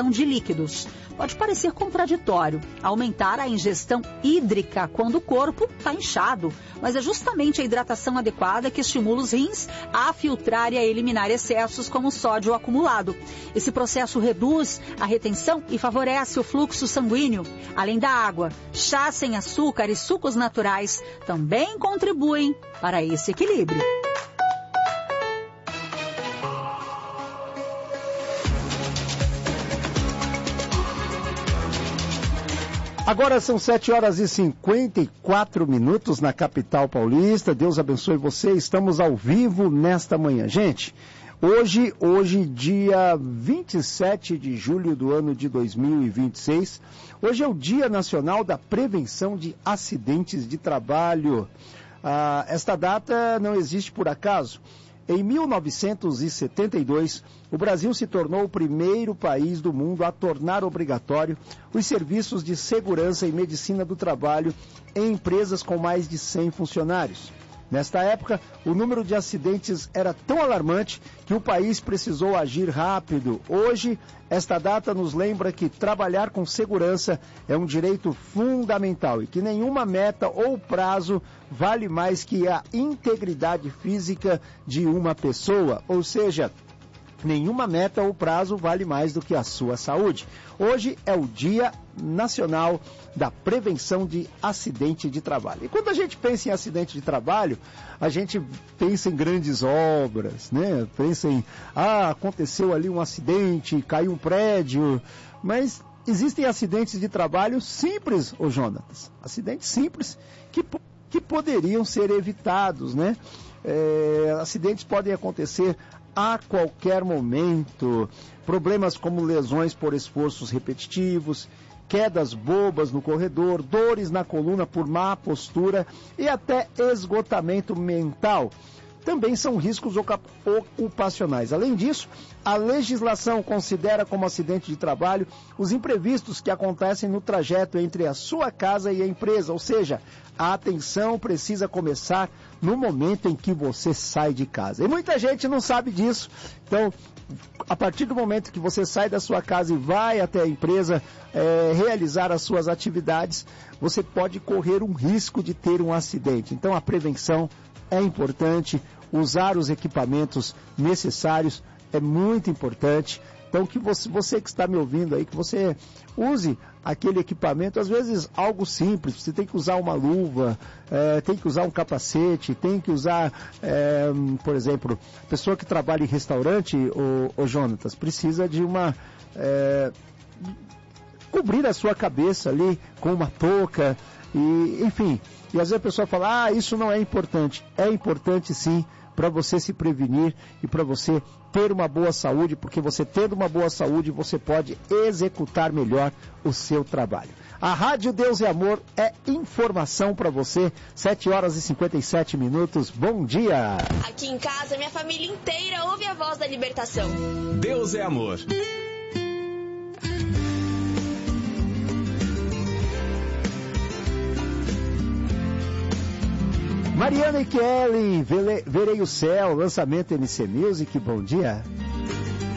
hidratação de líquidos. Pode parecer contraditório aumentar a ingestão hídrica quando o corpo está inchado, mas é justamente a hidratação adequada que estimula os rins a filtrar e a eliminar excessos como o sódio acumulado. Esse processo reduz a retenção e favorece o fluxo sanguíneo. Além da água, chá sem açúcar e sucos naturais também contribuem para esse equilíbrio. Agora são 7h54 na capital paulista. Deus abençoe você. Estamos ao vivo nesta manhã. Gente, hoje dia 27 de julho do ano de 2026, hoje é o Dia Nacional da Prevenção de Acidentes de Trabalho. Esta data não existe por acaso. Em 1972, o Brasil se tornou o primeiro país do mundo a tornar obrigatório os serviços de segurança e medicina do trabalho em empresas com mais de 100 funcionários. Nesta época, o número de acidentes era tão alarmante que o país precisou agir rápido. Hoje, esta data nos lembra que trabalhar com segurança é um direito fundamental e que nenhuma meta ou prazo vale mais que a integridade física de uma pessoa, ou seja, nenhuma meta ou prazo vale mais do que a sua saúde. Hoje é o Dia Nacional da Prevenção de Acidente de Trabalho. E quando a gente pensa em acidente de trabalho, a gente pensa em grandes obras, né? Pensa em, aconteceu ali um acidente, caiu um prédio, mas existem acidentes de trabalho simples, ô Jonatas, acidentes simples que poderiam ser evitados, né? Acidentes podem acontecer a qualquer momento, problemas como lesões por esforços repetitivos, quedas bobas no corredor, dores na coluna por má postura e até esgotamento mental. Também são riscos ocupacionais. Além disso, a legislação considera como acidente de trabalho os imprevistos que acontecem no trajeto entre a sua casa e a empresa, ou seja, a atenção precisa começar no momento em que você sai de casa. E muita gente não sabe disso. Então, a partir do momento que você sai da sua casa e vai até a empresa realizar as suas atividades, você pode correr um risco de ter um acidente. Então, a prevenção é importante, usar os equipamentos necessários é muito importante. Então, que você que está me ouvindo aí, que você use aquele equipamento, às vezes algo simples, você tem que usar uma luva, tem que usar um capacete, tem que usar, por exemplo, pessoa que trabalha em restaurante, o Jonatas, precisa de cobrir a sua cabeça ali com uma touca, e enfim. E às vezes a pessoa fala, isso não é importante. É importante sim, para você se prevenir e para você ter uma boa saúde, porque você tendo uma boa saúde, você pode executar melhor o seu trabalho. A Rádio Deus e Amor é informação para você, 7h57. Bom dia! Aqui em casa, minha família inteira ouve a voz da libertação. Deus é Amor. Mariana e Kelly, Verei o Céu, lançamento MC Music, bom dia.